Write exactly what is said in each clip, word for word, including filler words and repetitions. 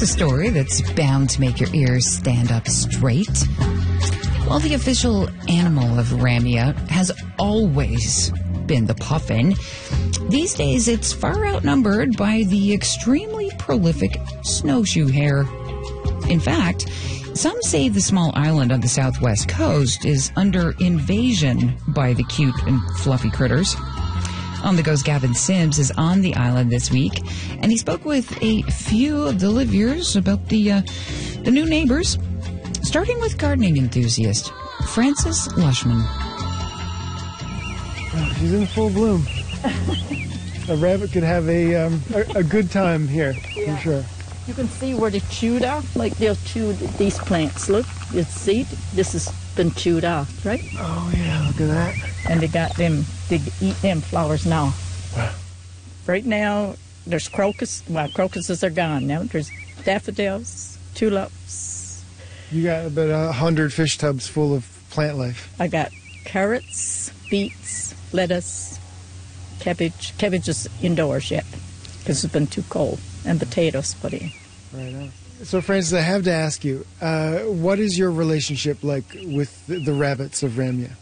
Here's a story that's bound to make your ears stand up straight. Well, the official animal of Ramea has always been the puffin. These days, it's far outnumbered by the extremely prolific snowshoe hare. In fact, some say the small island on the southwest coast is under invasion by the cute and fluffy critters. On the Go's Gavin Sims is on the island this week, and he spoke with a few of the livers about the uh, the new neighbors, starting with gardening enthusiast Frances Lushman. Oh, she's in full bloom. A rabbit could have a um, a, a good time here, yeah. For sure. You can see where they chewed off, like they'll chew these plants. Look, you see, this has been chewed off, right? Oh yeah, look at that. And they got them, they eat them flowers now. Wow. Right now, there's crocus. Well, crocuses are gone now. There's daffodils, tulips. You got about a hundred fish tubs full of plant life. I got carrots, beets, lettuce, cabbage. Cabbage is indoors yet because it's been too cold, and potatoes put in. Right on. So, Frances, I have to ask you, uh, what is your relationship like with the, the rabbits of Ramea?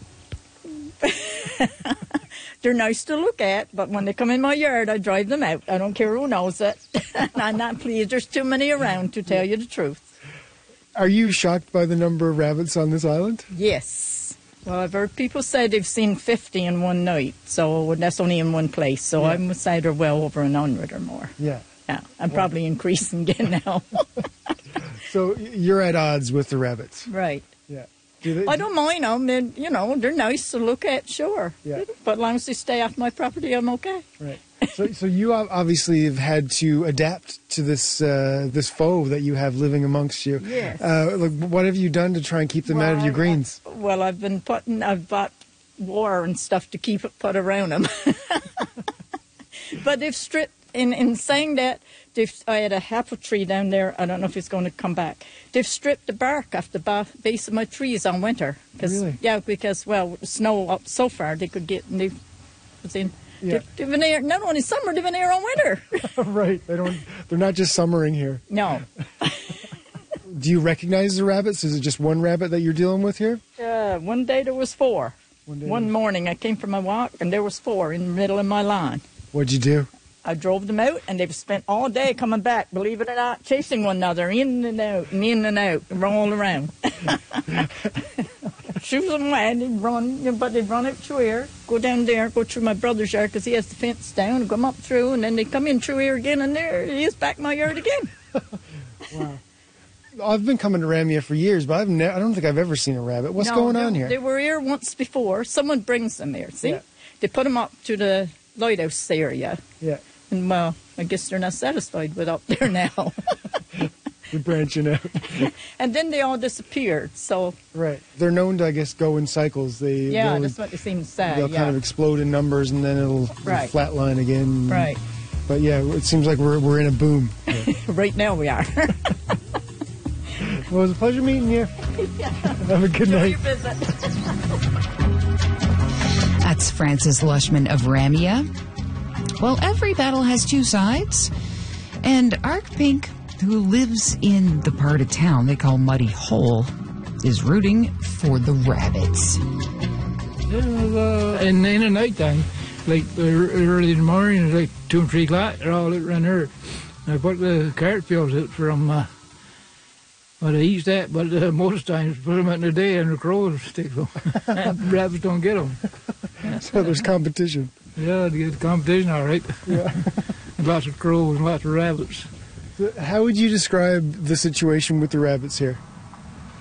They're nice to look at, but when they come in my yard, I drive them out. I don't care who knows it. I'm not pleased. There's too many around, to tell you the truth. Are you shocked by the number of rabbits on this island? Yes. Well, I've heard people say they've seen fifty in one night, so that's only in one place. So yeah. I would say they're well over one hundred or more. Yeah. Yeah, I'm wow. probably increasing again now. So you're at odds with the rabbits? Right. Yeah. Do they, I don't mind them. They're, you know, they're nice to look at, sure. Yeah. But as long as they stay off my property, I'm okay. Right. So, so you obviously have had to adapt to this uh, this foe that you have living amongst you. Yes. Uh, like, what have you done to try and keep them well, out of your greens? I, well, I've been putting, I've bought wire and stuff to keep it put around them. But they've stripped, in, in saying that, they've, I had a apple tree down there. I don't know if it's going to come back. They've stripped the bark off the ba- base of my trees on winter. Cause, really? Yeah, because, well, snow up so far, they could get, and they was in, yeah. they've been there, not only summer, they've been there all winter. Right. They don't, they're not just summering here. No. Do you recognize the rabbits? Is it just one rabbit that you're dealing with here? Uh, one day there was four. One, day one was... morning I came from my walk, and there was four in the middle of my lawn. What'd you do? I drove them out, and they've spent all day coming back, believe it or not, chasing one another, in and out, and in and out, and all around. Shoes them wide, they'd run, but they'd run out through here, go down there, go through my brother's yard, because he has the fence down, come up through, and then they come in through here again, and there he is, back in my yard again. Wow. I've been coming to Ramea for years, but I've ne- I don't think I've ever seen a rabbit. What's no, going they, on here? They were here once before. Someone brings them here, see? Yeah. They put them up to the lighthouse area. Yeah. And, well, I guess they're not satisfied with up there now. They're branching out. And then they all disappeared, so... Right. They're known to, I guess, go in cycles. They Yeah, that's what they seem to say, They'll yeah. kind of explode in numbers, and then it'll, right. it'll flatline again. Right. But, yeah, it seems like we're we're in a boom. Yeah. Right now we are. Well, it was a pleasure meeting you. Yeah. Have a good Enjoy night. your visit. That's Frances Lushman of Ramea. Well, every battle has two sides. And Ark Pink, who lives in the part of town they call Muddy Hole, is rooting for the rabbits. Uh, in, in the night time, like uh, early in the morning, like two and three o'clock, they're all out around here. I put the carrot fields out for them. Uh, well, they eat that, but uh, most times put them out in the day and the crows take them. Rabbits don't get them. So there's competition. Yeah, they get competition, all right. Yeah. Lots of crows and lots of rabbits. How would you describe the situation with the rabbits here?